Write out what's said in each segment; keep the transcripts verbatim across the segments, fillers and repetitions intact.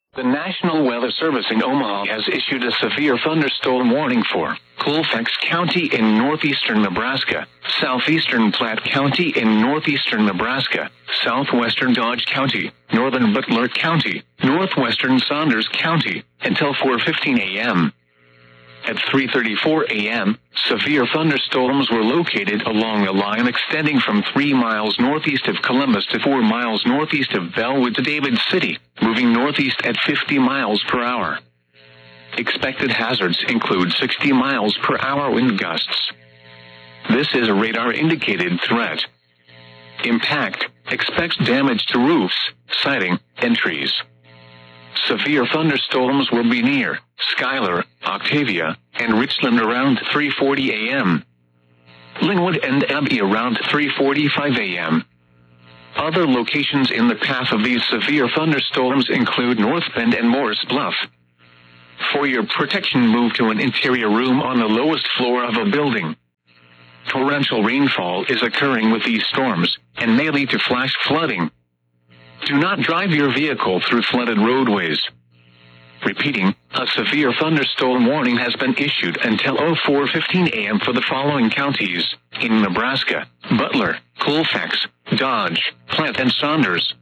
The National Weather Service in Omaha has issued a severe thunderstorm warning for Colfax County in northeastern Nebraska, southeastern Platte County in northeastern Nebraska, southwestern Dodge County, northern Butler County, northwestern Saunders County, until four fifteen a.m. At three thirty-four a.m., severe thunderstorms were located along a line extending from three miles northeast of Columbus to four miles northeast of Bellwood to David City, moving northeast at fifty miles per hour. Expected hazards include sixty miles per hour wind gusts. This is a radar-indicated threat. Impact: expects damage to roofs, siding, and trees. Severe thunderstorms will be near Schuyler, Octavia, and Richland around three forty a.m. Linwood and Abbey around three forty-five a.m. Other locations in the path of these severe thunderstorms include North Bend and Morris Bluff. For your protection, move to an interior room on the lowest floor of a building. Torrential rainfall is occurring with these storms, and may lead to flash flooding. Do not drive your vehicle through flooded roadways. Repeating, a severe thunderstorm warning has been issued until oh four fifteen a.m. for the following counties in Nebraska: Butler, Colfax, Dodge, Platte, and Saunders.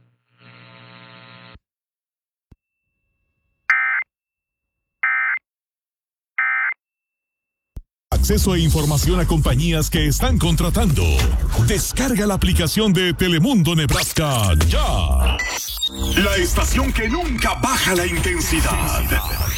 Acceso e información a compañías que están contratando. Descarga la aplicación de Telemundo Nebraska ya. La estación que nunca baja la intensidad.